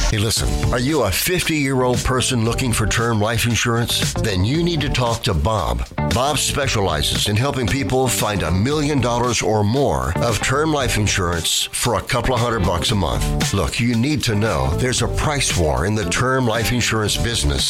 Hey, listen, are you a 50-year-old person looking for term life insurance? Then you need to talk to Bob. Bob specializes in helping people find $1 million or more of term life insurance for a couple of $100 a month. Look, you need to know there's a price war in the term life insurance business.